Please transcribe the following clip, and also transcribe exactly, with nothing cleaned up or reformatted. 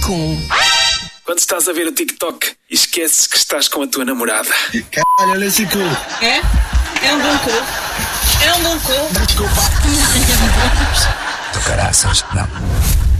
com... Quando estás a ver o TikTok e esqueces que estás com a tua namorada. Caralho, olha esse cu. É? É um bom cu. É um bom cu. Desculpa. Tu caraças, não.